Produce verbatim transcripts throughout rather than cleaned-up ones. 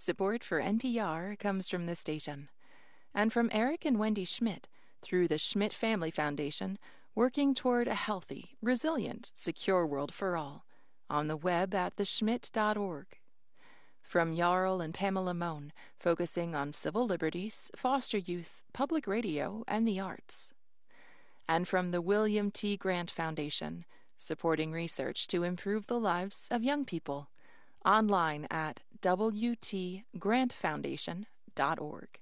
Support for N P R comes from this station and from Eric and Wendy Schmidt through the Schmidt Family Foundation, working toward a healthy, resilient, secure world for all, on the web at the schmidt dot org. From Jarl and Pamela Mohn, focusing on civil liberties, foster youth, public radio, and the arts. And from the William T. Grant Foundation, supporting research to improve the lives of young people, online at w t grant foundation dot org.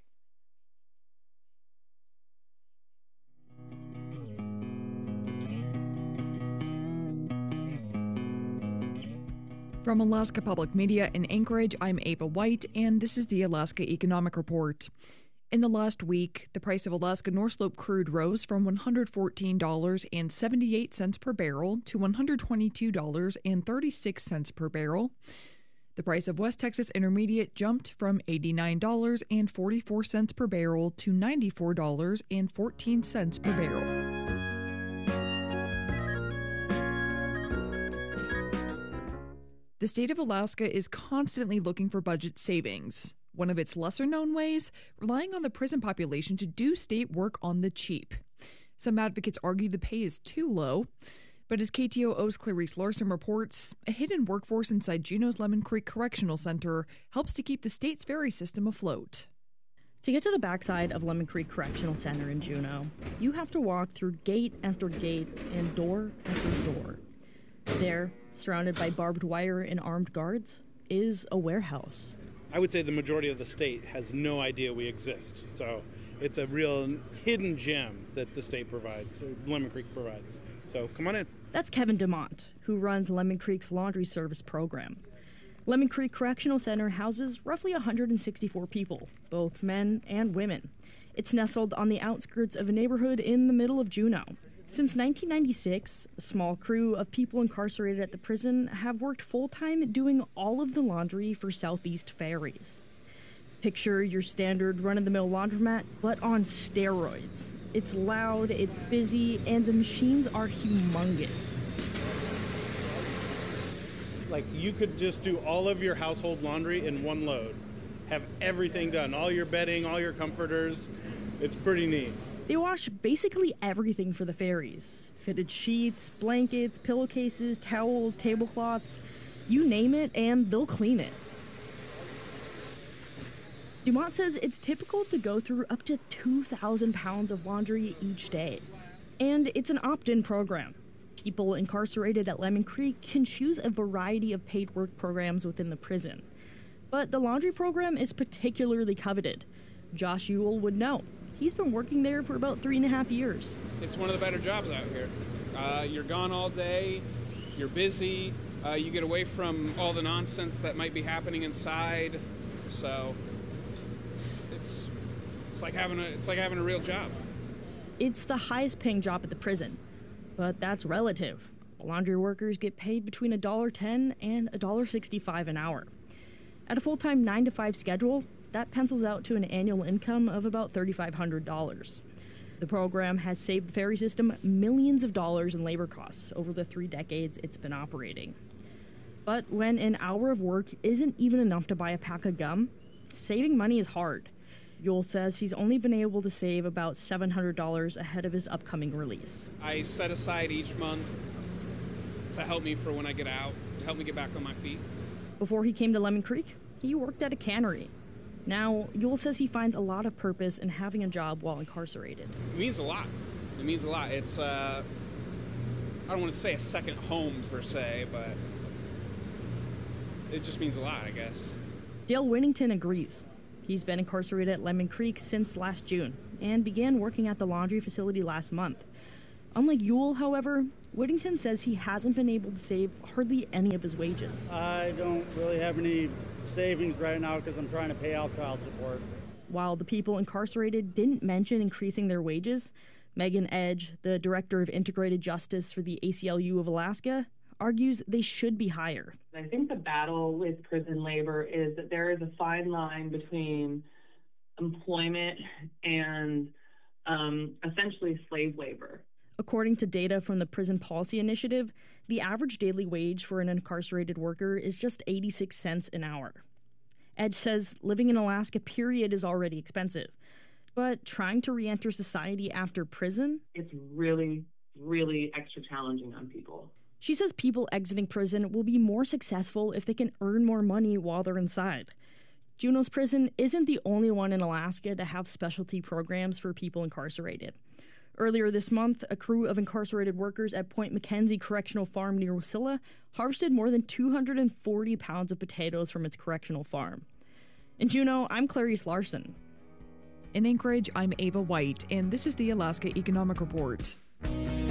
From Alaska Public Media in Anchorage, I'm Ava White, and this is the Alaska Economic Report. In the last week, the price of Alaska North Slope crude rose from one hundred fourteen dollars and seventy-eight cents per barrel to one hundred twenty-two dollars and thirty-six cents per barrel. The price of West Texas Intermediate jumped from eighty-nine dollars and forty-four cents per barrel to ninety-four dollars and fourteen cents per barrel. The state of Alaska is constantly looking for budget savings. One of its lesser-known ways, relying on the prison population to do state work on the cheap. Some advocates argue the pay is too low. But as K T O O's Clarice Larson reports, a hidden workforce inside Juneau's Lemon Creek Correctional Center helps to keep the state's ferry system afloat. To get to the backside of Lemon Creek Correctional Center in Juneau, you have to walk through gate after gate and door after door. There, surrounded by barbed wire and armed guards, is a warehouse. I would say the majority of the state has no idea we exist. So it's a real hidden gem that the state provides, or Lemon Creek provides. So come on in. That's Kevin DeMont, who runs Lemon Creek's laundry service program. Lemon Creek Correctional Center houses roughly one hundred sixty-four people, both men and women. It's nestled on the outskirts of a neighborhood in the middle of Juneau. Since nineteen ninety-six, a small crew of people incarcerated at the prison have worked full-time doing all of the laundry for Southeast Ferries. Picture your standard run-of-the-mill laundromat, but on steroids. It's loud, it's busy, and the machines are humongous. Like, you could just do all of your household laundry in one load. Have everything done, all your bedding, all your comforters. It's pretty neat. They wash basically everything for the ferries. Fitted sheets, blankets, pillowcases, towels, tablecloths. You name it, and they'll clean it. DeMont says it's typical to go through up to two thousand pounds of laundry each day. And it's an opt-in program. People incarcerated at Lemon Creek can choose a variety of paid work programs within the prison. But the laundry program is particularly coveted. Josh Ewell would know. He's been working there for about three and a half years. It's one of the better jobs out here. Uh, you're gone all day, you're busy, uh, you get away from all the nonsense that might be happening inside. So it's it's like having a it's like having a real job. It's the highest paying job at the prison, but that's relative. Laundry workers get paid between one dollar ten and one dollar sixty-five an hour. At a full-time nine to five schedule, that pencils out to an annual income of about three thousand five hundred dollars. The program has saved the ferry system millions of dollars in labor costs over the three decades it's been operating. But when an hour of work isn't even enough to buy a pack of gum, saving money is hard. Ewell says he's only been able to save about seven hundred dollars ahead of his upcoming release. I set aside each month to help me for when I get out, to help me get back on my feet. Before he came to Lemon Creek, he worked at a cannery. Now, Ewell says he finds a lot of purpose in having a job while incarcerated. It means a lot. It means a lot. It's, uh, I don't want to say a second home per se, but it just means a lot, I guess. Dale Winnington agrees. He's been incarcerated at Lemon Creek since last June and began working at the laundry facility last month. Unlike Ewell, however, Whittington says he hasn't been able to save hardly any of his wages. I don't really have any savings right now because I'm trying to pay out child support. While the people incarcerated didn't mention increasing their wages, Megan Edge, the director of integrated justice for the A C L U of Alaska, argues they should be higher. I think the battle with prison labor is that there is a fine line between employment and um, essentially slave labor. According to data from the Prison Policy Initiative, the average daily wage for an incarcerated worker is just eighty-six cents an hour. Edge says living in Alaska, period, is already expensive. But trying to re-enter society after prison? It's really, really extra challenging on people. She says people exiting prison will be more successful if they can earn more money while they're inside. Juneau's prison isn't the only one in Alaska to have specialty programs for people incarcerated. Earlier this month, a crew of incarcerated workers at Point McKenzie Correctional Farm near Wasilla harvested more than two hundred forty pounds of potatoes from its correctional farm. In Juneau, I'm Clarice Larson. In Anchorage, I'm Ava White, and this is the Alaska Economic Report.